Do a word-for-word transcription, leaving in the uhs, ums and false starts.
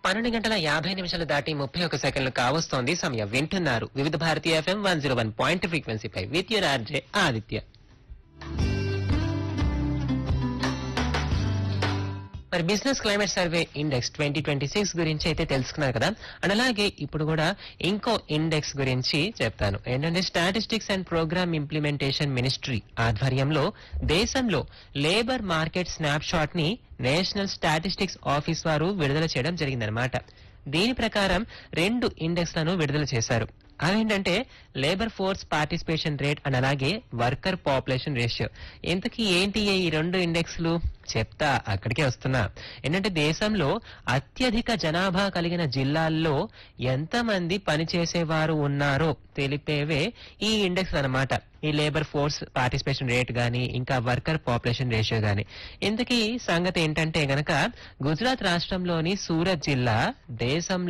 పన్నెండు గంటల యాభై నిమిషాలు దాటి ముప్పై ఒక సెకండ్లు కావస్తోంది సమయం. వింటున్నారు వివిధ భారతీయ FM one zero one point ఫ్రీక్వెన్సీపై with your RJ Aditya. మరి business climate survey index twenty twenty six గురించి అయితే తెలుసుకున్నారు కదా. అండ్ అలాగే ఇప్పుడు కూడా ఇంకో ఇండెక్స్ గురించి చెప్తాను. ఏంటంటే statistics and programme implementation ministry ఆధ్వర్యంలో దేశంలో లేబర్ మార్కెట్ స్నాప్ షాట్ ని నేషనల్ స్టాటిస్టిక్స్ ఆఫీస్ వారు విడుదల చేయడం జరిగిందనమాట. దీని ప్రకారం రెండు ఇండెక్స్ లను విడుదల చేశారు. అవేంటంటే labour force participation rate and అలాగే వర్కర్ పాపులేషన్ రేషియో. ఇంతకీ ఏంటి ఈ రెండు ఇండెక్స్లు చెప్తా, అక్కడికే వస్తున్నా. ఏంటంటే దేశంలో అత్యధిక జనాభా కలిగిన జిల్లాల్లో ఎంతమంది పనిచేసేవారు ఉన్నారో తెలిపేవే ఈ ఇండెక్స్ అన్నమాట. ఈ లేబర్ ఫోర్స్ పార్టిసిపేషన్ రేట్ గాని ఇంకా వర్కర్ పాపులేషన్ రేషియో గాని. ఇంతకీ సంగతి ఏంటంటే గనక గుజరాత్ రాష్ట్రంలోని సూరత్ జిల్లా దేశంలో